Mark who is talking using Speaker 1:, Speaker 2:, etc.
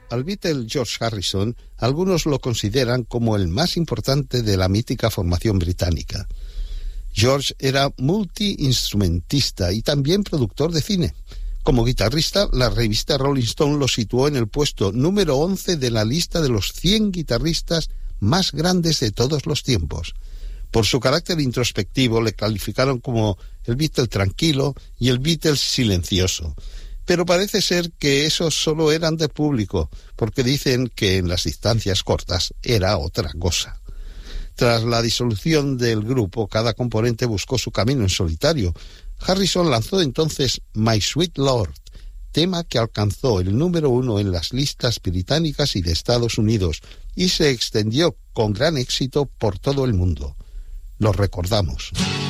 Speaker 1: al Beatle George Harrison, algunos lo consideran como el más importante de la mítica formación británica. George era multiinstrumentista y también productor de cine. Como guitarrista, la revista Rolling Stone lo situó en el puesto número 11 de la lista de los 100 guitarristas más grandes de todos los tiempos. Por su carácter introspectivo le calificaron como el Beatle tranquilo y el Beatle silencioso. Pero parece ser que esos solo eran de público, porque dicen que en las distancias cortas era otra cosa. Tras la disolución del grupo, cada componente buscó su camino en solitario. Harrison lanzó entonces My Sweet Lord, tema que alcanzó el número 1 en las listas británicas y de Estados Unidos y se extendió con gran éxito por todo el mundo. Lo recordamos.